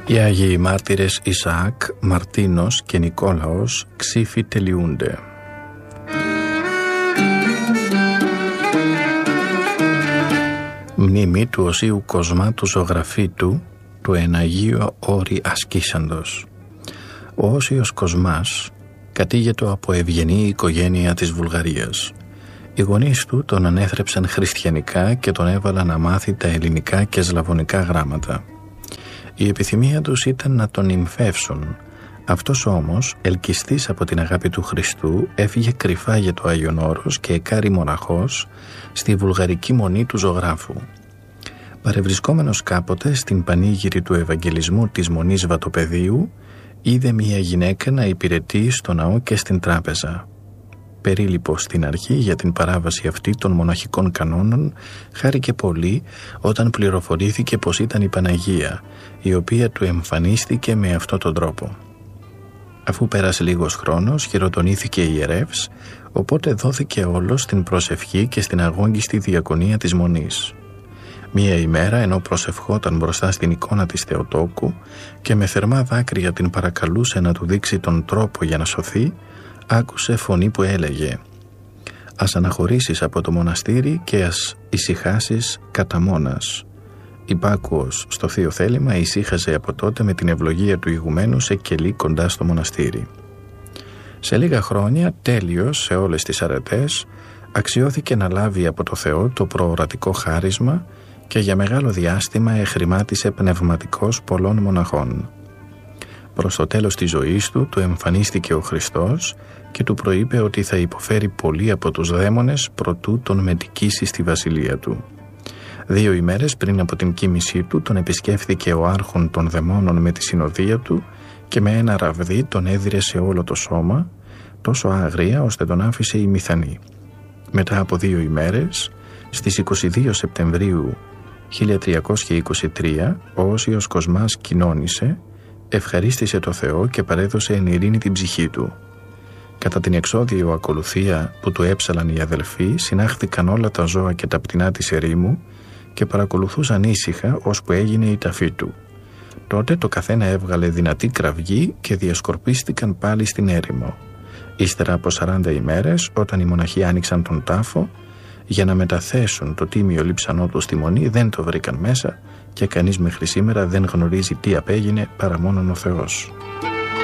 Οι Άγιοι Μάρτυρες Ισαάκ, Μαρτίνος και Νικόλαος ξύφοι τελειούνται. Μνήμη του Οσίου Κοσμά του Ζωγραφίτου, του εν Αγίο Όρη ασκήσαντος. Ο Όσιος Κοσμάς κατήγετο από ευγενή οικογένεια της Βουλγαρίας. Οι γονείς του τον ανέθρεψαν χριστιανικά και τον έβαλαν να μάθει τα ελληνικά και σλαβωνικά γράμματα. Η επιθυμία τους ήταν να τον νυμφεύσουν. Αυτός όμως, ελκυστής από την αγάπη του Χριστού, έφυγε κρυφά για το Άγιον Όρος και εκάρη μοναχός στη βουλγαρική μονή του ζωγράφου. Παρευρισκόμενος κάποτε στην πανήγυρη του Ευαγγελισμού της Μονής Βατοπεδίου, είδε μια γυναίκα να υπηρετεί στο ναό και στην τράπεζα. Περίληπος στην αρχή για την παράβαση αυτή των μοναχικών κανόνων, χάρηκε πολύ όταν πληροφορήθηκε πως ήταν η Παναγία, η οποία του εμφανίστηκε με αυτόν τον τρόπο. Αφού πέρασε λίγος χρόνος, χειροτονήθηκε ιερεύς, οπότε δόθηκε όλος στην προσευχή και στην αγόγγιστη διακονία της Μονής. Μία ημέρα, ενώ προσευχόταν μπροστά στην εικόνα της Θεοτόκου και με θερμά δάκρυα την παρακαλούσε να του δείξει τον τρόπο για να σωθεί, άκουσε φωνή που έλεγε «Ας αναχωρήσεις από το μοναστήρι και ας ησυχάσεις κατά μόνας». Υπάκουος στο θείο θέλημα, ησύχαζε από τότε με την ευλογία του ηγουμένου σε κελί κοντά στο μοναστήρι. Σε λίγα χρόνια, τέλειος σε όλες τις αρετές, αξιώθηκε να λάβει από το Θεό το προορατικό χάρισμα και για μεγάλο διάστημα εχρημάτισε πνευματικός πολλών μοναχών. Προς το τέλος της ζωής του εμφανίστηκε ο Χριστός και του προείπε ότι θα υποφέρει πολύ από τους δαίμονες προτού τον μετικήσει στη βασιλεία του. 2 ημέρες πριν από την κοίμησή του τον επισκέφθηκε ο άρχον των δαιμόνων με τη συνοδεία του και με ένα ραβδί τον έδιρε σε όλο το σώμα, τόσο άγρια ώστε τον άφησε ημιθανή. Μετά από 2 ημέρες, στις 22 Σεπτεμβρίου 1323, ο Όσιος Κοσμάς κοινώνησε, ευχαρίστησε το Θεό και παρέδωσε εν ειρήνη την ψυχή του. Κατά την εξώδιο ακολουθία που του έψαλαν οι αδελφοί, συνάχθηκαν όλα τα ζώα και τα πτηνά της ερήμου και παρακολουθούσαν ήσυχα ώσπου έγινε η ταφή του. Τότε το καθένα έβγαλε δυνατή κραυγή και διασκορπίστηκαν πάλι στην έρημο. Ύστερα από 40 ημέρες, όταν οι μοναχοί άνοιξαν τον τάφο για να μεταθέσουν το τίμιο λείψανό του στη μονή, δεν το βρήκαν μέσα και κανείς μέχρι σήμερα δεν γνωρίζει τι απέγινε παρά μόνον ο Θεός.